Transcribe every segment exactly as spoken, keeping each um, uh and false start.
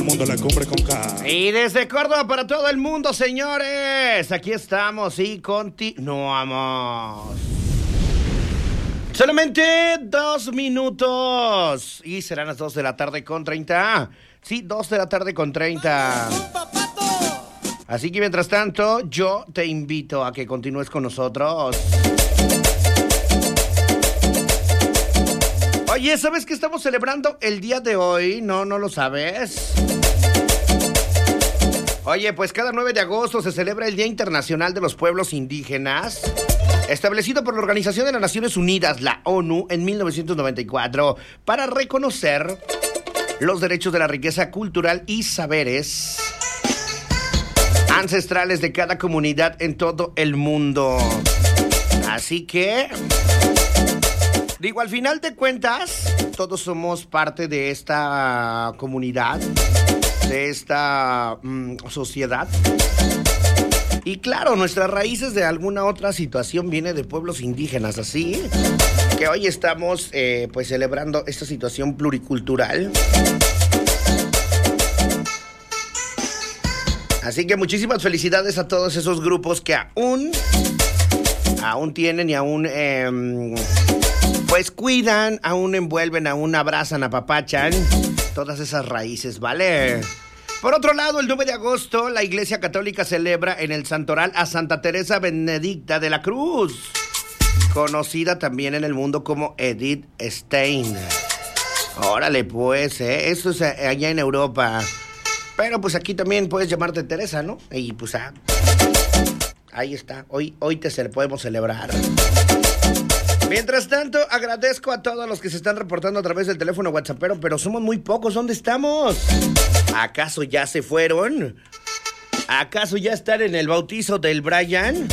Mundo la cumbre con K. Y desde Córdoba para todo el mundo, señores. Aquí estamos y continuamos. Solamente dos minutos. Y serán las dos de la tarde con treinta. Sí, dos de la tarde con treinta. Así que mientras tanto, yo te invito a que continúes con nosotros. Oye, ¿sabes qué estamos celebrando el día de hoy? No, no lo sabes. Oye, pues cada nueve de agosto se celebra el Día Internacional de los Pueblos Indígenas, establecido por la Organización de las Naciones Unidas, la ONU, en mil novecientos noventa y cuatro, para reconocer los derechos de la riqueza cultural y saberes ancestrales de cada comunidad en todo el mundo. Así que, digo, al final de cuentas, todos somos parte de esta comunidad, de esta mm, sociedad. Y claro, nuestras raíces de alguna otra situación viene de pueblos indígenas, así que hoy estamos eh, pues celebrando esta situación pluricultural. Así que muchísimas felicidades a todos esos grupos que aún, aún tienen y aún, eh, pues cuidan, aún envuelven, aún abrazan, apapachan todas esas raíces, ¿vale? Por otro lado, el nueve de agosto, la Iglesia Católica celebra en el Santoral a Santa Teresa Benedicta de la Cruz, conocida también en el mundo como Edith Stein. Órale, pues, ¿eh? Eso es allá en Europa. Pero pues aquí también puedes llamarte Teresa, ¿no? Y pues ah, ahí está, hoy, hoy te se podemos celebrar. Mientras tanto, agradezco a todos los que se están reportando a través del teléfono WhatsAppero, pero somos muy pocos, ¿dónde estamos? ¿Acaso ya se fueron? ¿Acaso ya están en el bautizo del Brian?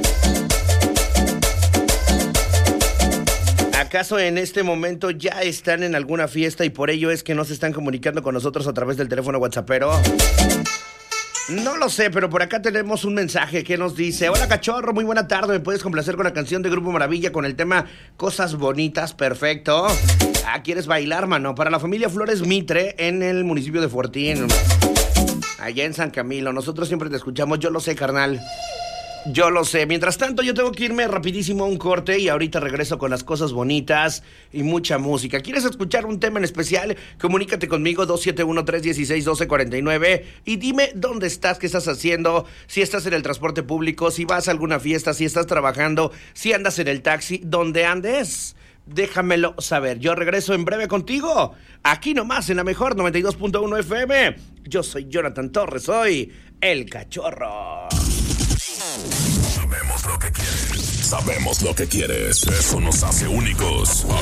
¿Acaso en este momento ya están en alguna fiesta y por ello es que no se están comunicando con nosotros a través del teléfono WhatsAppero? No lo sé, pero por acá tenemos un mensaje que nos dice: hola cachorro, muy buena tarde, ¿me puedes complacer con la canción de Grupo Maravilla con el tema Cosas Bonitas? Perfecto. Ah, ¿quieres bailar, mano? Para la familia Flores Mitre en el municipio de Fortín, allá en San Camilo. Nosotros siempre te escuchamos, yo lo sé, carnal. Yo lo sé. Mientras tanto, yo tengo que irme rapidísimo a un corte y ahorita regreso con las cosas bonitas y mucha música. ¿Quieres escuchar un tema en especial? Comunícate conmigo dos siete uno, tres uno seis, uno dos cuatro nueve y dime dónde estás, qué estás haciendo, si estás en el transporte público, si vas a alguna fiesta, si estás trabajando, si andas en el taxi, donde andes. Déjamelo saber. Yo regreso en breve contigo, aquí nomás en la mejor noventa y dos punto uno F M. Yo soy Jonathan Torres, soy el cachorro. Sabemos lo que quieres. Sabemos lo que quieres. Eso nos hace únicos.